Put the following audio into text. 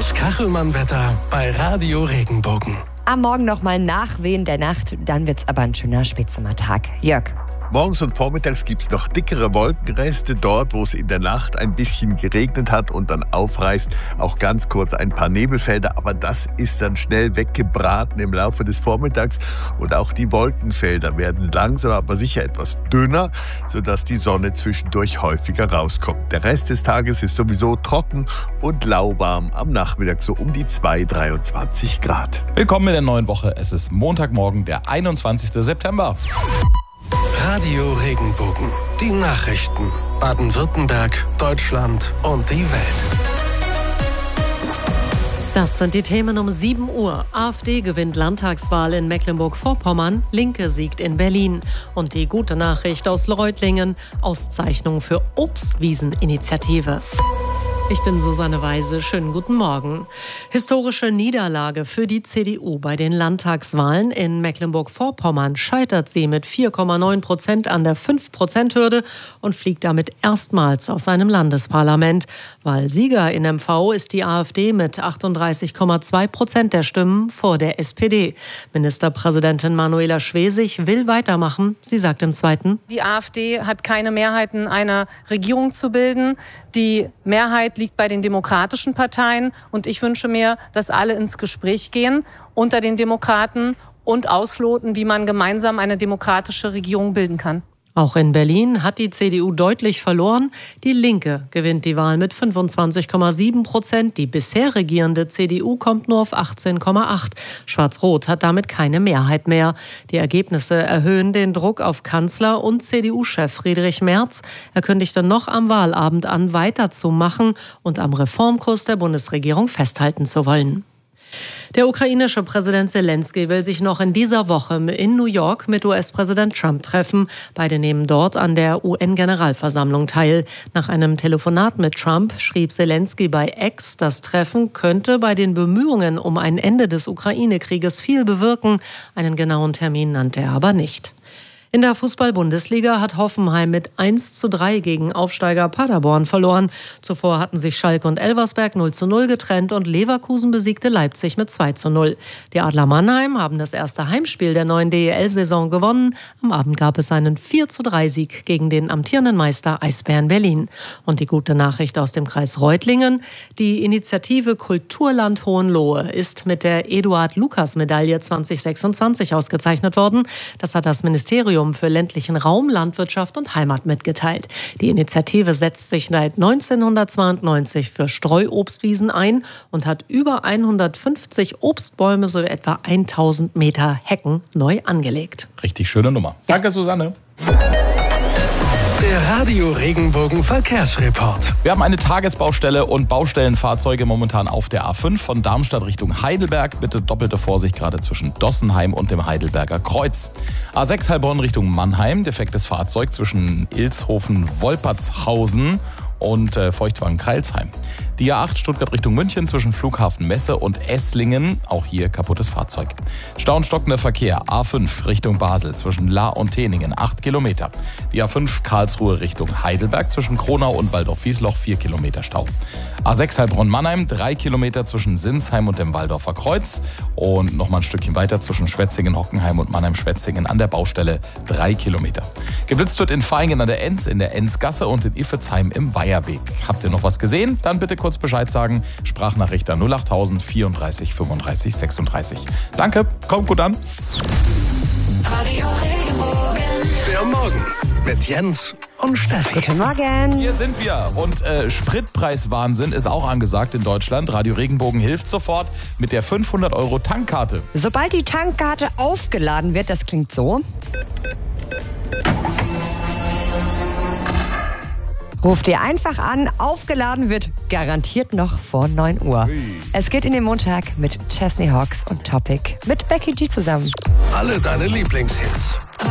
Das Kachelmann-Wetter bei Radio Regenbogen. Am Morgen nochmal Nachwehen der Nacht, dann wird's aber ein schöner Spätsommertag. Jörg. Morgens und vormittags gibt es noch dickere Wolkenreste. Dort, wo es in der Nacht ein bisschen geregnet hat und dann aufreißt, auch ganz kurz ein paar Nebelfelder. Aber das ist dann schnell weggebraten im Laufe des Vormittags. Und auch die Wolkenfelder werden langsam, aber sicher etwas dünner, sodass die Sonne zwischendurch häufiger rauskommt. Der Rest des Tages ist sowieso trocken und lauwarm. Am Nachmittag so um die 23 Grad. Willkommen in der neuen Woche. Es ist Montagmorgen, der 21. September. Radio Regenbogen. Die Nachrichten. Baden-Württemberg, Deutschland und die Welt. Das sind die Themen um 7 Uhr. AfD gewinnt Landtagswahl in Mecklenburg-Vorpommern, Linke siegt in Berlin. Und die gute Nachricht aus Reutlingen, Auszeichnung für Obstwieseninitiative. Ich bin Susanne Weise. Schönen guten Morgen. Historische Niederlage für die CDU bei den Landtagswahlen. In Mecklenburg-Vorpommern scheitert sie mit 4,9% an der 5%-Hürde und fliegt damit erstmals aus einem Landesparlament. Wahlsieger in MV ist die AfD mit 38,2% der Stimmen vor der SPD. Ministerpräsidentin Manuela Schwesig will weitermachen. Sie sagt im Zweiten: Die AfD hat keine Mehrheiten, eine Regierung zu bilden. Die Mehrheit liegt bei den demokratischen Parteien. Und ich wünsche mir, dass alle ins Gespräch gehen unter den Demokraten und ausloten, wie man gemeinsam eine demokratische Regierung bilden kann. Auch in Berlin hat die CDU deutlich verloren. Die Linke gewinnt die Wahl mit 25,7%. Die bisher regierende CDU kommt nur auf 18,8%. Schwarz-Rot hat damit keine Mehrheit mehr. Die Ergebnisse erhöhen den Druck auf Kanzler und CDU-Chef Friedrich Merz. Er kündigte noch am Wahlabend an, weiterzumachen und am Reformkurs der Bundesregierung festhalten zu wollen. Der ukrainische Präsident Zelensky will sich noch in dieser Woche in New York mit US-Präsident Trump treffen. Beide nehmen dort an der UN-Generalversammlung teil. Nach einem Telefonat mit Trump schrieb Zelensky bei X, das Treffen könnte bei den Bemühungen um ein Ende des Ukraine-Krieges viel bewirken. Einen genauen Termin nannte er aber nicht. In der Fußball-Bundesliga hat Hoffenheim mit 1:3 gegen Aufsteiger Paderborn verloren. Zuvor hatten sich Schalke und Elversberg 0:0 getrennt und Leverkusen besiegte Leipzig mit 2:0. Die Adler Mannheim haben das erste Heimspiel der neuen DEL-Saison gewonnen. Am Abend gab es einen 4:3-Sieg gegen den amtierenden Meister Eisbären Berlin. Und die gute Nachricht aus dem Kreis Reutlingen: Die Initiative Kulturland Hohenlohe ist mit der Eduard-Lukas-Medaille 2026 ausgezeichnet worden. Das hat das Ministerium für ländlichen Raum, Landwirtschaft und Heimat mitgeteilt. Die Initiative setzt sich seit 1992 für Streuobstwiesen ein und hat über 150 Obstbäume sowie etwa 1000 Meter Hecken neu angelegt. Richtig schöne Nummer. Ja. Danke, Susanne. Der Radio Regenbogen Verkehrsreport. Wir haben eine Tagesbaustelle und Baustellenfahrzeuge momentan auf der A5 von Darmstadt Richtung Heidelberg. Bitte doppelte Vorsicht gerade zwischen Dossenheim und dem Heidelberger Kreuz. A6 Heilbronn Richtung Mannheim. Defektes Fahrzeug zwischen Ilshofen-Wolpertshausen und Feuchtwagen-Kreilsheim. Die A8 Stuttgart Richtung München zwischen Flughafen Messe und Esslingen. Auch hier kaputtes Fahrzeug. Stau und stockender Verkehr. A5 Richtung Basel zwischen Lahr und Teningen 8 Kilometer. Die A5 Karlsruhe Richtung Heidelberg zwischen Kronau und Waldorf-Wiesloch 4 Kilometer Stau. A6 Heilbronn-Mannheim 3 Kilometer zwischen Sinsheim und dem Waldorfer Kreuz. Und nochmal ein Stückchen weiter zwischen Schwetzingen-Hockenheim und Mannheim-Schwetzingen an der Baustelle 3 Kilometer. Geblitzt wird in Vaihingen an der Enz, in der Enzgasse und in Iffezheim im Weiherweg. Habt ihr noch was gesehen? Dann bitte kurz Bescheid sagen. Sprachnachricht an 08000 34 35 36. Danke, kommt gut an. Radio Regenbogen. Der Morgen mit Jens und Steffi. Guten Morgen. Hier sind wir und Spritpreiswahnsinn ist auch angesagt in Deutschland. Radio Regenbogen hilft sofort mit der 500 € Tankkarte. Sobald die Tankkarte aufgeladen wird, das klingt so. Ruft ihr einfach an, aufgeladen wird garantiert noch vor 9 Uhr. Es geht in den Montag mit Chesney Hawkes und Topic mit Becky G zusammen. Alle deine Lieblingshits.